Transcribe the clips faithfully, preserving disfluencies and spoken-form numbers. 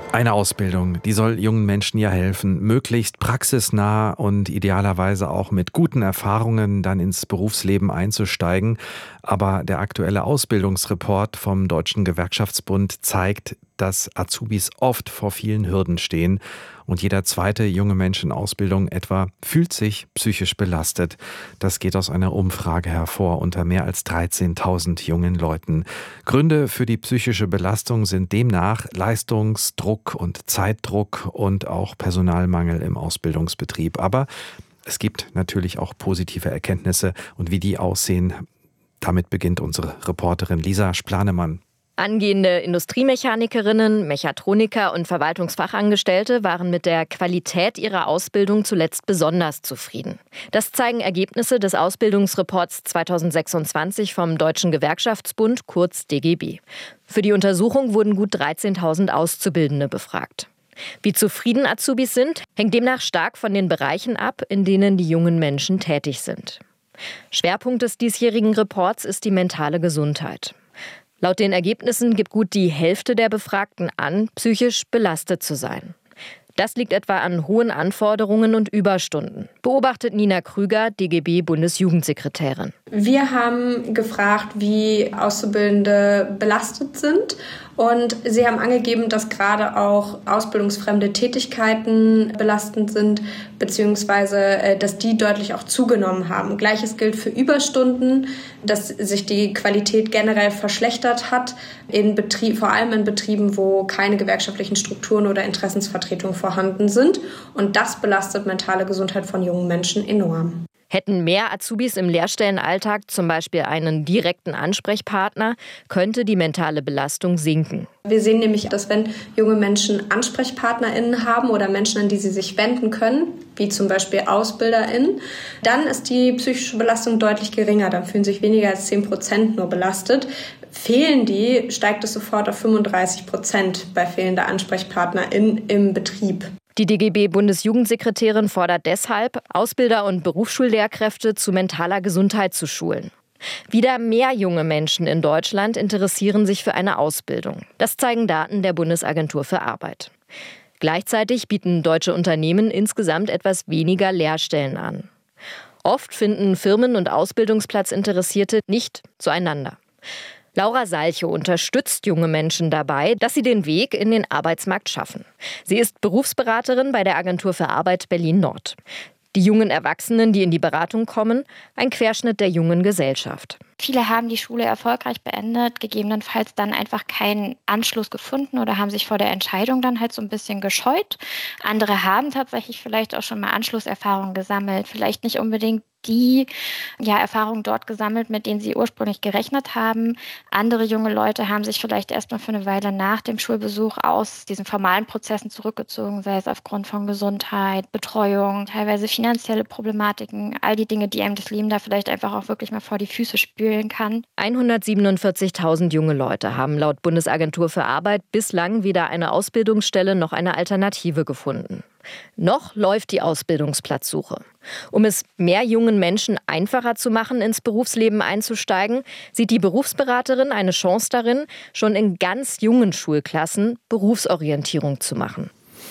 Eine Ausbildung, die soll jungen Menschen ja helfen, möglichst praxisnah und idealerweise auch mit guten Erfahrungen dann ins Berufsleben einzusteigen. Aber der aktuelle Ausbildungsreport vom Deutschen Gewerkschaftsbund zeigt, dass Azubis oft vor vielen Hürden stehen und jeder zweite junge Mensch in Ausbildung etwa fühlt sich psychisch belastet. Das geht aus einer Umfrage hervor unter mehr als dreizehntausend jungen Leuten. Gründe für die psychische Belastung sind demnach Leistungsdruck und Zeitdruck und auch Personalmangel im Ausbildungsbetrieb. Aber es gibt natürlich auch positive Erkenntnisse und wie die aussehen, damit beginnt unsere Reporterin Lisa Splanemann. Angehende Industriemechanikerinnen, Mechatroniker und Verwaltungsfachangestellte waren mit der Qualität ihrer Ausbildung zuletzt besonders zufrieden. Das zeigen Ergebnisse des Ausbildungsreports zweitausendsechsundzwanzig vom Deutschen Gewerkschaftsbund, kurz D G B. Für die Untersuchung wurden gut dreizehntausend Auszubildende befragt. Wie zufrieden Azubis sind, hängt demnach stark von den Bereichen ab, in denen die jungen Menschen tätig sind. Schwerpunkt des diesjährigen Reports ist die mentale Gesundheit. Laut den Ergebnissen gibt gut die Hälfte der Befragten an, psychisch belastet zu sein. Das liegt etwa an hohen Anforderungen und Überstunden, beobachtet Nina Krüger, D G B-Bundesjugendsekretärin. Wir haben gefragt, wie Auszubildende belastet sind. Und sie haben angegeben, dass gerade auch ausbildungsfremde Tätigkeiten belastend sind, beziehungsweise dass die deutlich auch zugenommen haben. Gleiches gilt für Überstunden, dass sich die Qualität generell verschlechtert hat, in Betrieb, vor allem in Betrieben, wo keine gewerkschaftlichen Strukturen oder Interessensvertretungen vorhanden sind. Und das belastet mentale Gesundheit von jungen Menschen enorm. Hätten mehr Azubis im Lehrstellenalltag zum Beispiel einen direkten Ansprechpartner, könnte die mentale Belastung sinken. Wir sehen nämlich, dass wenn junge Menschen AnsprechpartnerInnen haben oder Menschen, an die sie sich wenden können, wie zum Beispiel AusbilderInnen, dann ist die psychische Belastung deutlich geringer. Dann fühlen sich weniger als zehn Prozent nur belastet. Fehlen die, steigt es sofort auf fünfunddreißig Prozent bei fehlender AnsprechpartnerInnen im Betrieb. Die D G B-Bundesjugendsekretärin fordert deshalb, Ausbilder und Berufsschullehrkräfte zu mentaler Gesundheit zu schulen. Wieder mehr junge Menschen in Deutschland interessieren sich für eine Ausbildung. Das zeigen Daten der Bundesagentur für Arbeit. Gleichzeitig bieten deutsche Unternehmen insgesamt etwas weniger Lehrstellen an. Oft finden Firmen und Ausbildungsplatzinteressierte nicht zueinander. Laura Salchow unterstützt junge Menschen dabei, dass sie den Weg in den Arbeitsmarkt schaffen. Sie ist Berufsberaterin bei der Agentur für Arbeit Berlin-Nord. Die jungen Erwachsenen, die in die Beratung kommen, ein Querschnitt der jungen Gesellschaft. Viele haben die Schule erfolgreich beendet, gegebenenfalls dann einfach keinen Anschluss gefunden oder haben sich vor der Entscheidung dann halt so ein bisschen gescheut. Andere haben tatsächlich vielleicht auch schon mal Anschlusserfahrungen gesammelt, vielleicht nicht unbedingt die ja, Erfahrungen dort gesammelt, mit denen sie ursprünglich gerechnet haben. Andere junge Leute haben sich vielleicht erst mal für eine Weile nach dem Schulbesuch aus diesen formalen Prozessen zurückgezogen, sei es aufgrund von Gesundheit, Betreuung, teilweise finanzielle Problematiken, all die Dinge, die einem das Leben da vielleicht einfach auch wirklich mal vor die Füße spülen kann. hundertsiebenundvierzigtausend junge Leute haben laut Bundesagentur für Arbeit bislang weder eine Ausbildungsstelle noch eine Alternative gefunden. Noch läuft die Ausbildungsplatzsuche. Um es mehr jungen Menschen einfacher zu machen, ins Berufsleben einzusteigen, sieht die Berufsberaterin eine Chance darin, schon in ganz jungen Schulklassen Berufsorientierung zu machen.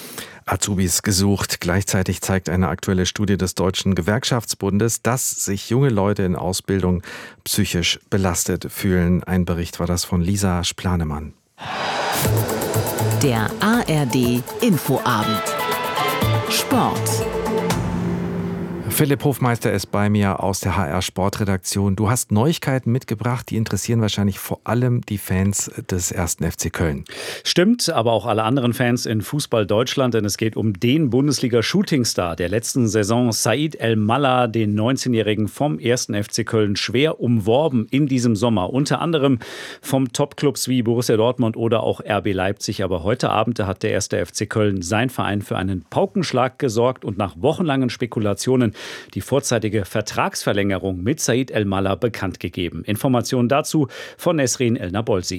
Azubis gesucht. Gleichzeitig zeigt eine aktuelle Studie des Deutschen Gewerkschaftsbundes, dass sich junge Leute in Ausbildung psychisch belastet fühlen. Ein Bericht war das von Lisa Splanemann. Der A R D Infoabend. Sport. Philipp Hofmeister ist bei mir aus der H R Sportredaktion. Du hast Neuigkeiten mitgebracht, die interessieren wahrscheinlich vor allem die Fans des ersten F C Köln. Stimmt, aber auch alle anderen Fans in Fußball Deutschland, denn es geht um den Bundesliga-Shootingstar der letzten Saison, Said El-Mallah, den neunzehnjährigen vom ersten F C Köln, schwer umworben in diesem Sommer. Unter anderem vom Top-Clubs wie Borussia Dortmund oder auch R B Leipzig. Aber heute Abend hat der erste F C Köln, sein Verein, für einen Paukenschlag gesorgt und nach wochenlangen Spekulationen die vorzeitige Vertragsverlängerung mit Said El-Mallah bekannt gegeben. Informationen dazu von Nesrin El Nabolsi.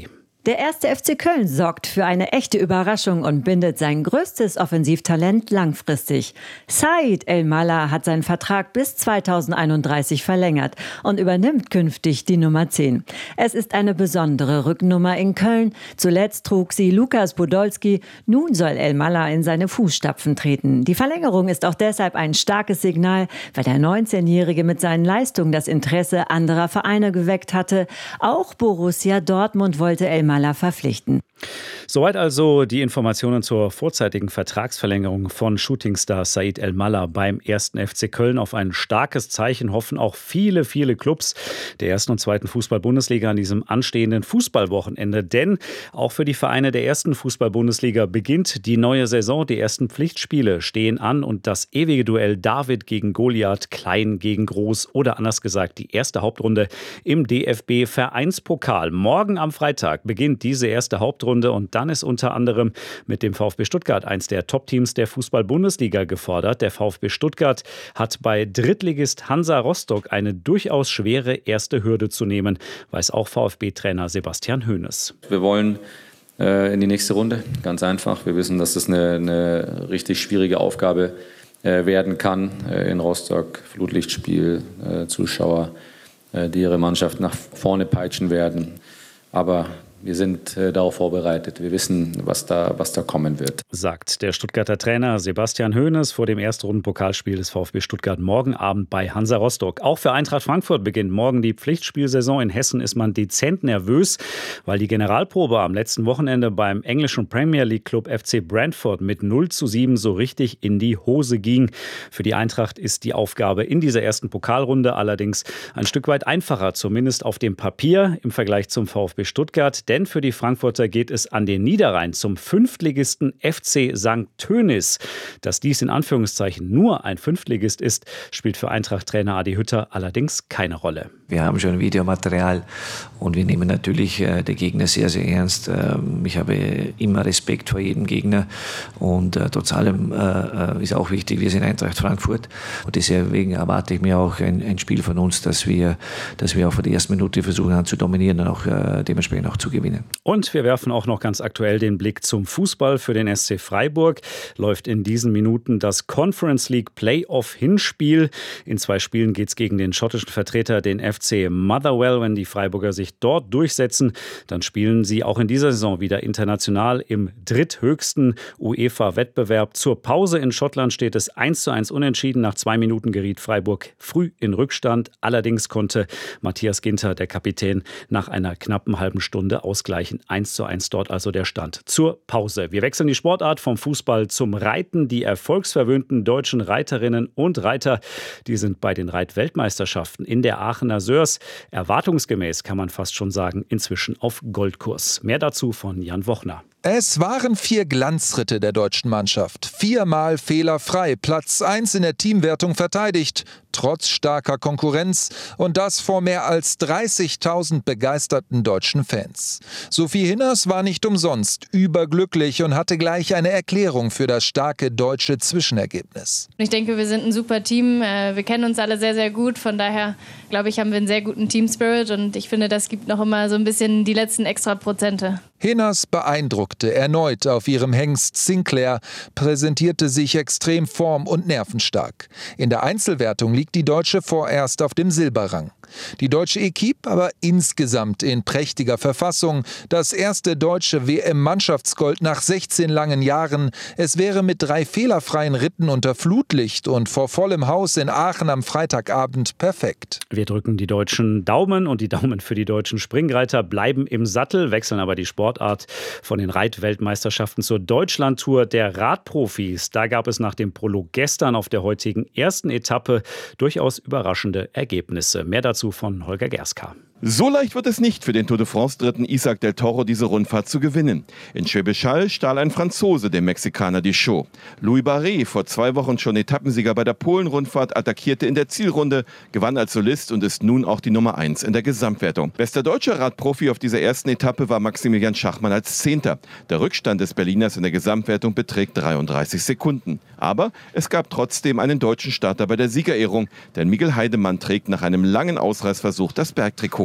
Der erste F C Köln sorgt für eine echte Überraschung und bindet sein größtes Offensivtalent langfristig. Said El-Malla hat seinen Vertrag bis zweitausendeinunddreißig verlängert und übernimmt künftig die Nummer zehn. Es ist eine besondere Rückennummer in Köln. Zuletzt trug sie Lukas Podolski. Nun soll El-Malla in seine Fußstapfen treten. Die Verlängerung ist auch deshalb ein starkes Signal, weil der neunzehnjährige mit seinen Leistungen das Interesse anderer Vereine geweckt hatte. Auch Borussia Dortmund wollte El-Malla verpflichten. Soweit also die Informationen zur vorzeitigen Vertragsverlängerung von Shootingstar Said El-Malla beim ersten F C Köln. Auf ein starkes Zeichen hoffen auch viele, viele Clubs der ersten und zweiten Fußball-Bundesliga an diesem anstehenden Fußballwochenende. Denn auch für die Vereine der ersten Fußball-Bundesliga beginnt die neue Saison. Die ersten Pflichtspiele stehen an und das ewige Duell David gegen Goliath, Klein gegen Groß oder anders gesagt die erste Hauptrunde im D F B-Vereinspokal. Morgen am Freitag beginnt diese erste Hauptrunde. Und dann ist unter anderem mit dem VfB Stuttgart eins der Top-Teams der Fußball-Bundesliga gefordert. Der VfB Stuttgart hat bei Drittligist Hansa Rostock eine durchaus schwere erste Hürde zu nehmen, weiß auch VfB-Trainer Sebastian Hoeneß. Wir wollen äh, in die nächste Runde, ganz einfach. Wir wissen, dass das eine, eine richtig schwierige Aufgabe äh, werden kann. Äh, in Rostock Flutlichtspiel, äh, Zuschauer, äh, die ihre Mannschaft nach vorne peitschen werden. Aber wir sind äh, darauf vorbereitet. Wir wissen, was da, was da kommen wird. Sagt der Stuttgarter Trainer Sebastian Hoeneß vor dem Erstrundenpokalspiel des VfB Stuttgart morgen Abend bei Hansa Rostock. Auch für Eintracht Frankfurt beginnt morgen die Pflichtspielsaison. In Hessen ist man dezent nervös, weil die Generalprobe am letzten Wochenende beim englischen Premier League Club F C Brentford mit null zu sieben so richtig in die Hose ging. Für die Eintracht ist die Aufgabe in dieser ersten Pokalrunde allerdings ein Stück weit einfacher, zumindest auf dem Papier im Vergleich zum VfB Stuttgart. Denn für die Frankfurter geht es an den Niederrhein zum Fünftligisten F C Sankt Tönis. Dass dies in Anführungszeichen nur ein Fünftligist ist, spielt für Eintracht-Trainer Adi Hütter allerdings keine Rolle. Wir haben schon Videomaterial und wir nehmen natürlich äh, den Gegner sehr, sehr ernst. Ähm, ich habe immer Respekt vor jedem Gegner und äh, trotz allem äh, ist auch wichtig, wir sind Eintracht Frankfurt und deswegen erwarte ich mir auch ein, ein Spiel von uns, dass wir, dass wir auch von der ersten Minute versuchen an zu dominieren und auch äh, dementsprechend auch zu gewinnen. Und wir werfen auch noch ganz aktuell den Blick zum Fußball. Für den S C Freiburg läuft in diesen Minuten das Conference League Playoff-Hinspiel. In zwei Spielen geht es gegen den schottischen Vertreter, den F C Motherwell. Wenn die Freiburger sich dort durchsetzen, dann spielen sie auch in dieser Saison wieder international im dritthöchsten UEFA-Wettbewerb. Zur Pause in Schottland steht es eins zu eins unentschieden. Nach zwei Minuten geriet Freiburg früh in Rückstand. Allerdings konnte Matthias Ginter, der Kapitän, nach einer knappen halben Stunde ausgleichen. eins zu eins dort also der Stand zur Pause. Wir wechseln die Sportart vom Fußball zum Reiten. Die erfolgsverwöhnten deutschen Reiterinnen und Reiter, die sind bei den Reitweltmeisterschaften in der Aachener Sörs erwartungsgemäß, kann man fast schon sagen, inzwischen auf Goldkurs. Mehr dazu von Jan Wochner. Es waren vier Glanzritte der deutschen Mannschaft. Viermal fehlerfrei, Platz eins in der Teamwertung verteidigt, trotz starker Konkurrenz und das vor mehr als dreißigtausend begeisterten deutschen Fans. Sophie Hinners war nicht umsonst überglücklich und hatte gleich eine Erklärung für das starke deutsche Zwischenergebnis. Ich denke, wir sind ein super Team. Wir kennen uns alle sehr, sehr gut. Von daher, glaube ich, haben wir einen sehr guten Team-Spirit und ich finde, das gibt noch immer so ein bisschen die letzten extra Prozente. Hinners beeindruckte erneut auf ihrem Hengst Sinclair, präsentierte sich extrem form- und nervenstark. In der Einzelwertung liegt die Deutsche vorerst auf dem Silberrang. Die deutsche Equipe aber insgesamt in prächtiger Verfassung. Das erste deutsche W M-Mannschaftsgold nach sechzehn langen Jahren. Es wäre mit drei fehlerfreien Ritten unter Flutlicht und vor vollem Haus in Aachen am Freitagabend perfekt. Wir drücken die deutschen Daumen und die Daumen für die deutschen Springreiter bleiben im Sattel, wechseln aber die Sportart von den Reitweltmeisterschaften zur Deutschlandtour der Radprofis. Da gab es nach dem Prolog gestern auf der heutigen ersten Etappe durchaus überraschende Ergebnisse. Mehr dazu von Holger Gerska. So leicht wird es nicht für den Tour de France-Dritten Isaac del Toro, diese Rundfahrt zu gewinnen. In Schwäbisch Hall stahl ein Franzose dem Mexikaner die Show. Louis Barret, vor zwei Wochen schon Etappensieger bei der Polen-Rundfahrt, attackierte in der Zielrunde, gewann als Solist und ist nun auch die Nummer eins in der Gesamtwertung. Bester deutscher Radprofi auf dieser ersten Etappe war Maximilian Schachmann als Zehnter. Der Rückstand des Berliners in der Gesamtwertung beträgt dreiunddreißig Sekunden. Aber es gab trotzdem einen deutschen Starter bei der Siegerehrung, denn Miguel Heidemann trägt nach einem langen Ausreißversuch das Bergtrikot.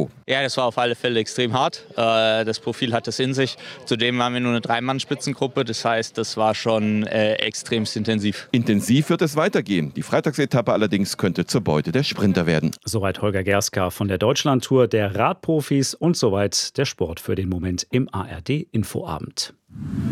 Niveau. Ja, das war auf alle Fälle extrem hart. Das Profil hat es in sich. Zudem waren wir nur eine Drei-Mann-Spitzengruppe. Das heißt, das war schon äh, extremst intensiv. Intensiv wird es weitergehen. Die Freitagsetappe allerdings könnte zur Beute der Sprinter werden. Soweit Holger Gerska von der Deutschlandtour der Radprofis und soweit der Sport für den Moment im A R D Infoabend.